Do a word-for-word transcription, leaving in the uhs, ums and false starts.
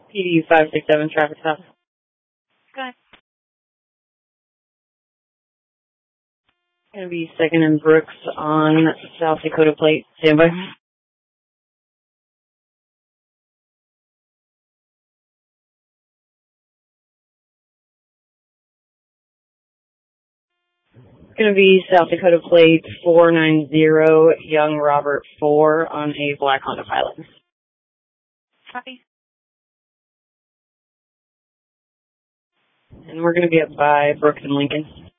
P D five six seven, traffic stop. Go ahead. Going to be second and Brooks on South Dakota plate. Stand by. Going to be South Dakota plate four nine zero, Young Robert four on a black Honda Pilot. Copy. And we're going to be up by Brooks and Lincoln.